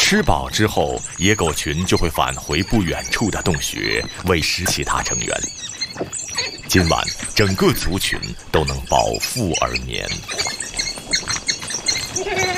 吃饱之后，野狗群就会返回不远处的洞穴，喂食其他成员。今晚，整个族群都能饱腹而眠。